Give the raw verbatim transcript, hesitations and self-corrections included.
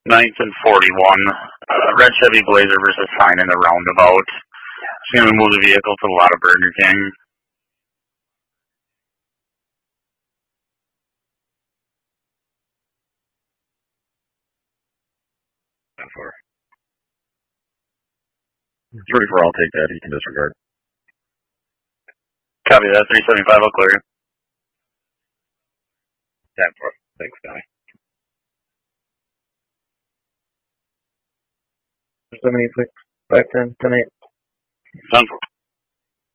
Ninth and forty-one. Uh, red Chevy Blazer versus Fine in the roundabout. Just going to move the vehicle to the lot of Burger King. thirty-four, I'll take that. He can disregard. Copy that. three seventy-five, I'll clear. ten four. Thanks, guy. seventy-six, five ten, ten eight. ten four.